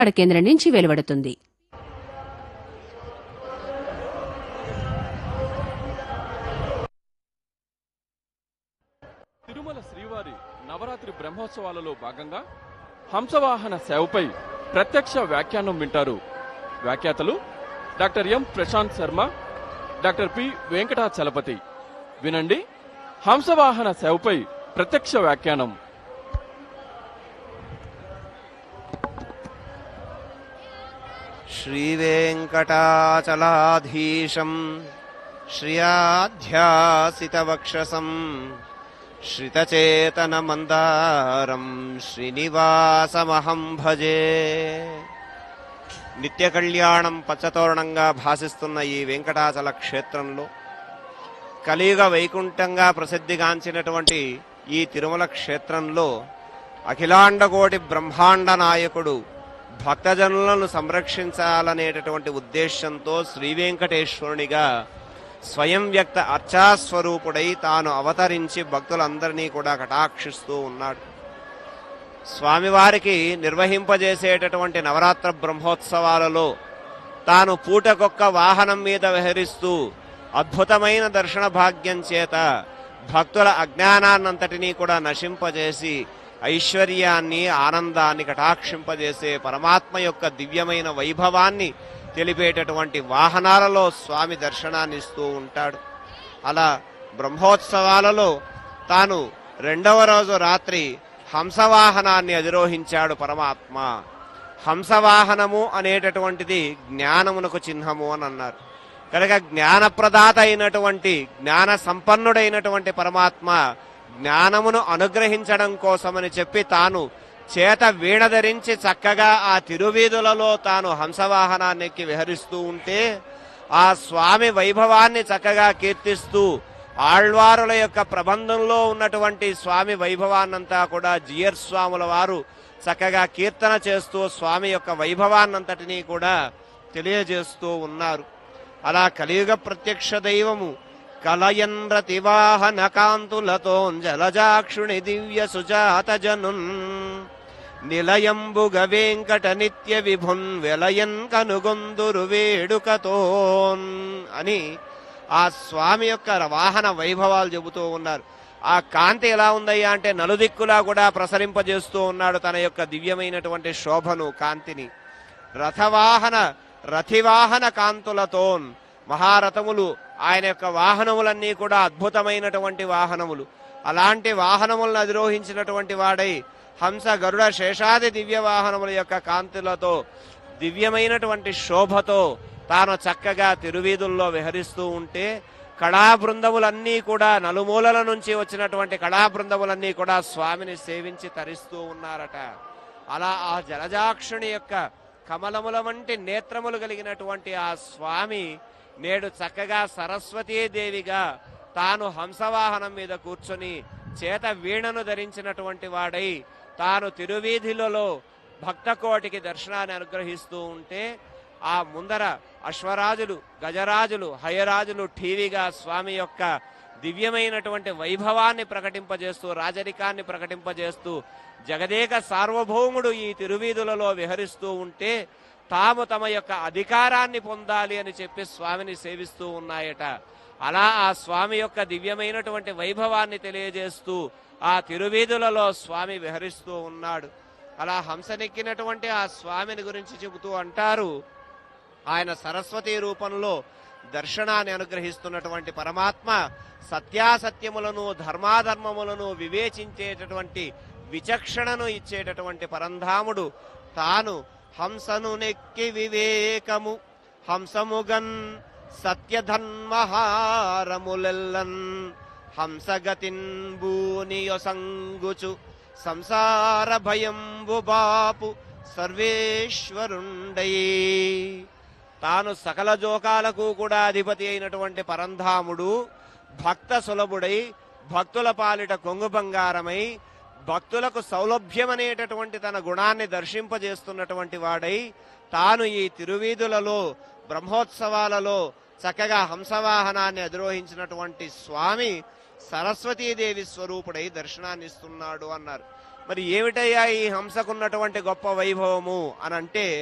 కేంద్రం నుంచి వెలువడుతుంది. తిరుమల శ్రీవారి నవరాత్రి బ్రహ్మోత్సవాలలో భాగంగా హంసవాహన సేవపై ప్రత్యక్ష వ్యాఖ్యానం వింటారు. వ్యాఖ్యాతలు doctor M Prashanth Sharma, doctor P Venkatachalapathi. వినండి, హంసవాహన సేవపై ప్రత్యక్ష వ్యాఖ్యానం. శ్రీవేంకటాచలాధీశం శ్రియాధ్యాసితవక్షసం శ్రితచేతనమందారం శ్రీనివాసమహం భజే. నిత్య కళ్యాణం పచ్చతోరణంగా భాసిస్తున్న ఈ వెంకటాచల క్షేత్రంలో కలియుగ వైకుంఠంగా ప్రసిద్ధిగాంచినటువంటి ఈ తిరుమల క్షేత్రంలో అఖిలాండకోటి బ్రహ్మాండ నాయకుడు భక్తజనులను సంరక్షించాలనేటటువంటి ఉద్దేశంతో శ్రీవేంకటేశ్వరునిగా స్వయం వ్యక్త అర్చాస్వరూపుడై తాను అవతరించి భక్తులందరినీ కూడా కటాక్షిస్తూ ఉన్నాడు. స్వామివారికి నిర్వహింపజేసేటటువంటి నవరాత్ర బ్రహ్మోత్సవాలలో తాను పూటకొక్క వాహనం మీద విహరిస్తూ అద్భుతమైన దర్శన భాగ్యం చేత భక్తుల అజ్ఞానాన్నంతటినీ కూడా నశింపజేసి ఐశ్వర్యాన్ని, ఆనందాన్ని కటాక్షింపజేసే పరమాత్మ యొక్క దివ్యమైన వైభవాన్ని తెలిపేటటువంటి వాహనాలలో స్వామి దర్శనాన్ని ఇస్తూ ఉంటాడు. అలా బ్రహ్మోత్సవాలలో తాను 2వ రోజు రాత్రి హంసవాహనాన్ని అధిరోహించాడు పరమాత్మ. హంసవాహనము అనేటటువంటిది జ్ఞానమునకు చిహ్నము అని అన్నారు కనుక జ్ఞానప్రదాత అయినటువంటి, జ్ఞాన సంపన్నుడైనటువంటి పరమాత్మ జ్ఞానమును అనుగ్రహించడం కోసమని చెప్పి తాను చేత వీణ ధరించి చక్కగా ఆ తిరువీధులలో తాను హంసవాహనాన్ని ఎక్కి విహరిస్తూ ఉంటే ఆ స్వామి వైభవాన్ని చక్కగా కీర్తిస్తూ ఆళ్వారుల యొక్క ప్రబంధంలో ఉన్నటువంటి స్వామి వైభవాన్నంతా కూడా జియర్ స్వాముల వారు చక్కగా కీర్తన చేస్తూ స్వామి యొక్క వైభవాన్నంతటినీ కూడా తెలియజేస్తూ ఉన్నారు. అలా కలియుగ ప్రత్యక్ష దైవము కలయన్రతివాహన కాంతులతో జలజాక్షుని దివ్య సుజాత జనున్ నిలయంబుగ వెంకట నిత్య విభున్ వెలయన్ కనుగొందురు వేడుకతోన్ అని ఆ స్వామి యొక్క వాహన వైభవాలు చెబుతూ ఉన్నారు. ఆ కాంతి ఎలా ఉందయ్యా అంటే నలుదిక్కులా కూడా ప్రసరింపజేస్తూ ఉన్నాడు తన యొక్క దివ్యమైనటువంటి శోభను, కాంతిని. రథివాహన కాంతులతోన్, మహారథములు ఆయన యొక్క వాహనములన్నీ కూడా అద్భుతమైనటువంటి వాహనములు. అలాంటి వాహనములను అధిరోహించినటువంటి వాడై హంస, గరుడ, శేషాది దివ్య వాహనముల యొక్క కాంతులతో దివ్యమైనటువంటి శోభతో తాను చక్కగా తిరువీధుల్లో విహరిస్తూ ఉంటే కళాబృందములన్నీ కూడా, నలుమూలల నుంచి వచ్చినటువంటి కళాబృందములన్నీ కూడా స్వామిని సేవించి తరిస్తూ ఉన్నారట. అలా ఆ జలజాక్షుని యొక్క కమలముల వంటి నేత్రములు కలిగినటువంటి ఆ స్వామి నేడు చక్కగా సరస్వతీదేవిగా తాను హంసవాహనం మీద కూర్చొని చేత వీణను ధరించినటువంటి వాడై తాను తిరువీధిలలో భక్తకోటికి దర్శనాన్ని అనుగ్రహిస్తూ ఉంటే ఆ ముందర అశ్వరాజులు, గజరాజులు, హయరాజులు ఠీవిగా స్వామి యొక్క దివ్యమైనటువంటి వైభవాన్ని ప్రకటింపజేస్తూ, రాజరికాన్ని ప్రకటింపజేస్తూ జగదేక సార్వభౌముడు ఈ తిరువీధులలో విహరిస్తూ ఉంటే తాము తమ యొక్క అధికారాన్ని పొందాలి అని చెప్పి స్వామిని సేవిస్తూ ఉన్నాయట. అలా ఆ స్వామి యొక్క దివ్యమైనటువంటి వైభవాన్ని తెలియజేస్తూ ఆ తిరువీధులలో స్వామి విహరిస్తూ ఉన్నాడు. అలా హంసనెక్కినటువంటి ఆ స్వామిని గురించి చెబుతూ అంటారు, ఆయన సరస్వతీ రూపంలో దర్శనాన్ని అనుగ్రహిస్తున్నటువంటి పరమాత్మ సత్యాసత్యములను, ధర్మాధర్మములను వివేచించేటటువంటి విచక్షణను ఇచ్చేటటువంటి పరంధాముడు తాను హంసను నెక్కి వివేకము హంసముగన్ సత్యధన్మహారములెల్లన్ హంసగతిన్ భూనియొసంగుచు సంసార భయంబు బాపు సర్వేశ్వరుండై. తాను సకల జోకాలకు కూడా అధిపతి అయినటువంటి పరంధాముడు భక్త సులభుడై, భక్తుల పాలిట కొంగు బంగారమై, భక్తులకు సౌలభ్యమనేటటువంటి తన గుణాన్ని దర్శింపజేస్తున్నటువంటి వాడై తాను ఈ తిరువీధులలో బ్రహ్మోత్సవాలలో చక్కగా హంసవాహనాన్ని అధిరోహించినటువంటి స్వామి సరస్వతీదేవి స్వరూపుడై దర్శనాన్ని ఇస్తున్నాడు అన్నారు. మరి ఏమిటయ్యా ఈ హంసకున్నటువంటి గొప్ప వైభవము అని అంటే